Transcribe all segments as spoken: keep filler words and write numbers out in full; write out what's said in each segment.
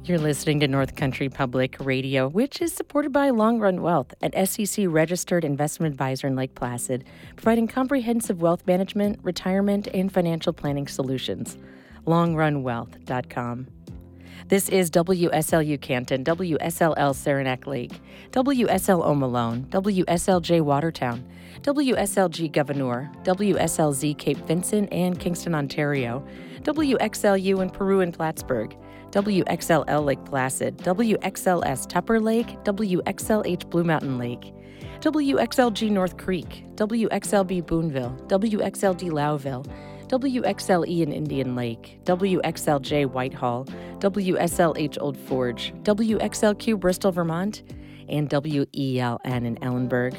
You're listening to North Country Public Radio, which is supported by Long Run Wealth, an S E C-registered investment advisor in Lake Placid, providing comprehensive wealth management, retirement, and financial planning solutions. long run wealth dot com. This is W S L U Canton, W S L L Saranac Lake, W S L Omalone, W S L J Watertown, W S L G Gouverneur, W S L Z Cape Vincent and Kingston, Ontario, W X L U in Peru and Plattsburgh, W X L L Lake Placid, W X L S Tupper Lake, W X L H Blue Mountain Lake, W X L G North Creek, W X L B Boonville, W X L D Lowville, W X L E in Indian Lake, W X L J Whitehall, W S L H Old Forge, W X L Q Bristol, Vermont, and W E L N in Ellenburg.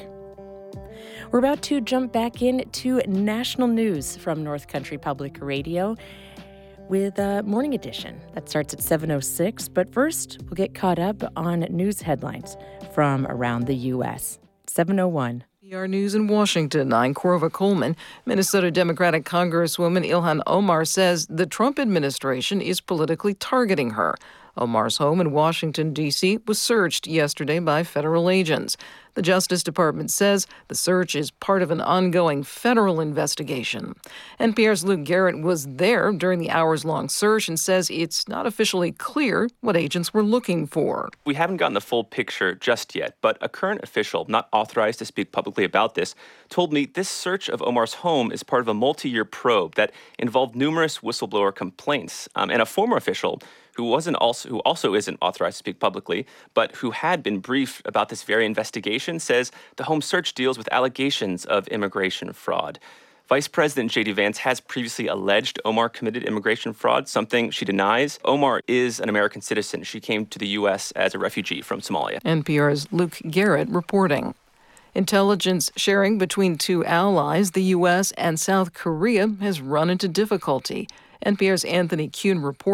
We're about to jump back into national news from North Country Public Radio with a morning edition that starts at seven oh six. But first, we'll get caught up on news headlines from around the U S seven oh one. N P R News in Washington, I'm Corva Coleman. Minnesota Democratic Congresswoman Ilhan Omar says the Trump administration is politically targeting her. Omar's home in Washington, D C was searched yesterday by federal agents. The Justice Department says the search is part of an ongoing federal investigation. N P R's Luke Garrett was there during the hours-long search and says it's not officially clear what agents were looking for. We haven't gotten the full picture just yet, but a current official, not authorized to speak publicly about this, told me this search of Omar's home is part of a multi-year probe that involved numerous whistleblower complaints. Um, and a former official who wasn't also who also isn't authorized to speak publicly, but who had been briefed about this very investigation, says the home search deals with allegations of immigration fraud. Vice President J D Vance has previously alleged Omar committed immigration fraud, something she denies. Omar is an American citizen. She came to the U S as a refugee from Somalia. N P R's Luke Garrett reporting. Intelligence sharing between two allies, the U S and South Korea, has run into difficulty. N P R's Anthony Kuhn reports.